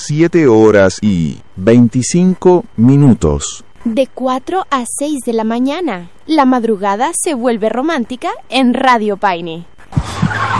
7 horas y 25 minutos. De 4 a 6 de la mañana. La madrugada se vuelve romántica en Radio Paine.